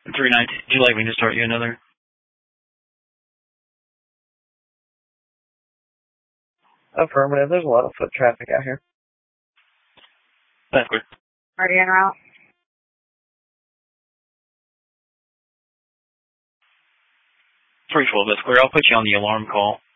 319. Would you like me to start you another? Affirmative. There's a lot of foot traffic out here. That's clear. Already en route. 312, that's clear. I'll put you on the alarm call.